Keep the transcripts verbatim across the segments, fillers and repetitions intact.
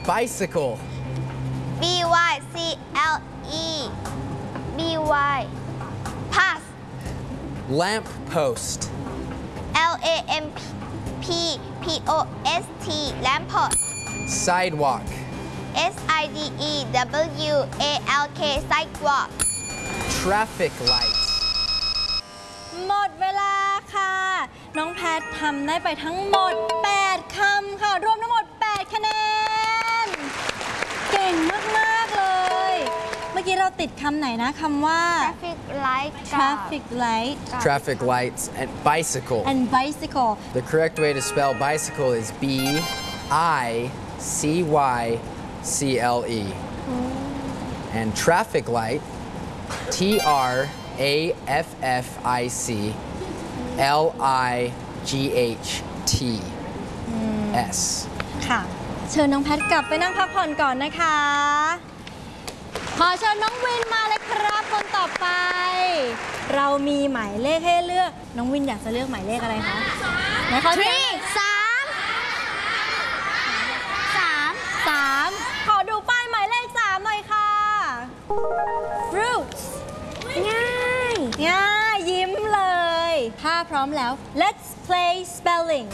Bicycle. B Y C L E B Y Pass. Lamp post. L A M P P O S T Lamppost. Sidewalk. S I D E W A L K Sidewalk. Traffic lights. หมดเวลาค่ะน้องแพททำได้ไปทั้งหมดแปดคำค่ะรวมทั้งหมดแปดคะแนนเก่งมากๆเลยเมื่อกี้เราติดคำไหนนะคำว่า Traffic light traffic light Traffic lights and bicycle. and bicycle The correct way to spell bicycle is B I C Y C L E. And traffic light, T R A F F I C L I G H T S. ค่ะเชิญน้องแพทกลับไปนั่งพักผ่อนก่อนนะคะขอเชิญน้องวินมาเลยครับคนต่อไปเรามีหมายเลขให้เลือกน้องวินอยากจะเลือกหมายเลขอะไรคะไหนขอเชิญสามสามสามขอดูป้ายหมายเลขสามหน่อยค่ะ fruits ง่ายง่ายยิ้มเลยถ้าพร้อมแล้ว let's play spelling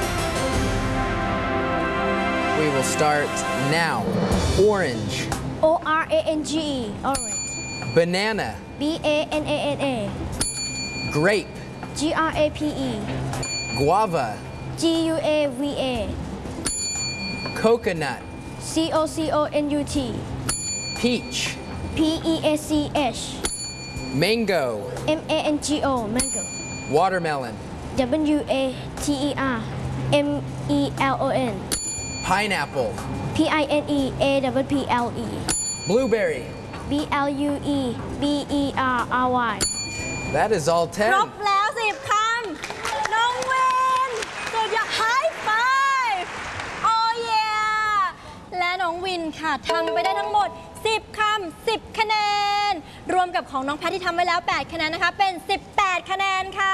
We will start now. Orange, O R A N G E Orange banana, B A N A N A grape, G R A P E guava, G U A V A coconut, C O C O N U T peach, P E A C H mango, M A N G O Mango watermelon, W A T E R M E L O N pineapple, P I N E A W P L E blueberry. B L U E B E R R Y That is all คร ten. บแล้วสิบคำน้องเวนสุดยอด high five โอ้ยและน้องวินค่ะทำไปได้ทั้งหมดสิบคำสิบคะแนนรวมกับของน้องแพทที่ทำไว้แล้วแปดคะแนนนะคะเป็นสิบแปดคะแนนค่ะ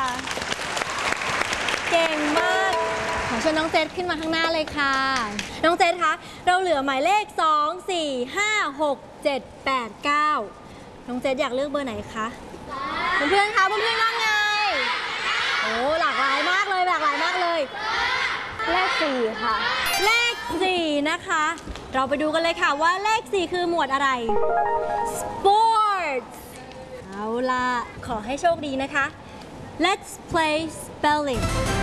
เก่งมากขอเชิญน้องเจษขึ้นมาข้างหน้าเลยค่ะน้องเจษคะเราเหลือหมายเลขสอง สี่ ห้า หก เจ็ด แปด เก้าน้องเจษอยากเลือกเบอร์ไหนคะเพื่อนๆคะเพื่อนๆว่าไงโอ้หลากหลายมากเลยหลากหลายมากเลยเลขสี่ค่ะเลขสี่นะคะเราไปดูกันเลยค่ะว่าเลขสี่คือหมวดอะไร Sports เอาล่ะขอให้โชคดีนะคะ Let's play spelling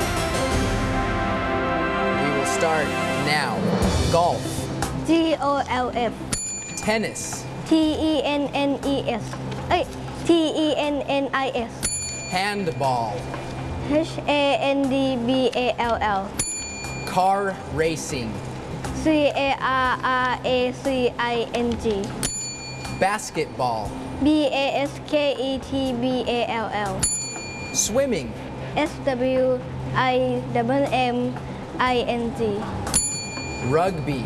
We will start now. Golf, G O L F tennis, T E N N E S เอ้ย T E N N I S handball, H A N D B A L L car racing, C A R R A C I N G basketball, B A S K E T B A L L swimming, S W I M M I N G rugby,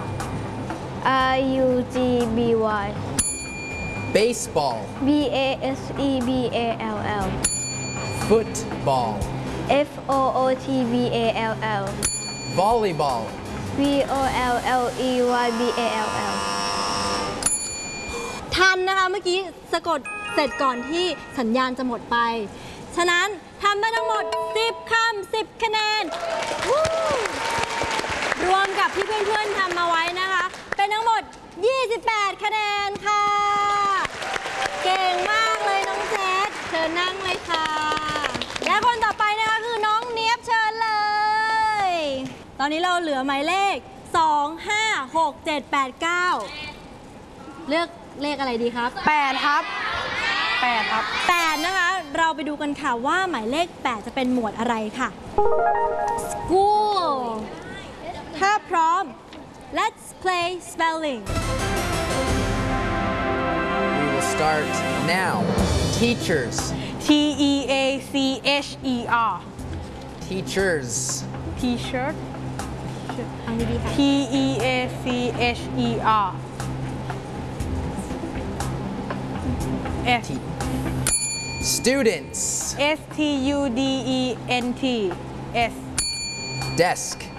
R U G B Y baseball, B A S E B A L L football, F O O T B A L L volleyball, V O L L E Y B A L L ทันนะคะเมื่อกี้สะกดเสร็จก่อนที่สัญญาณจะหมดไปฉะนั้นทำได้ทั้งหมดสิบคำสิบคะแนนวู้รวมกับที่เพื่อนๆทำมาไว้นะคะเป็นทั้งหมดยี่สิบแปดคะแนนค่ะเก่งมากเลยน้องแจ๊ดเชิญนั่งเลยค่ะและคนต่อไปนะคะคือน้องเนียบเชิญเลยตอนนี้เราเหลือหมายเลขสอง ห้า หก เจ็ด แปด เก้าเลือกเลขอะไรดีครับแปดครับแปดครับแปดนะคะเราไปดูกันค่ะว่าหมายเลขแปดจะเป็นหมวดอะไรค่ะ School ถ้าพร้อม Let's play spelling We will start now. Teachers, T E A C H E R teachers, T-shirt เอาดีๆค่ะ T E A C H E R S Te- students, S T U D E N T S desk,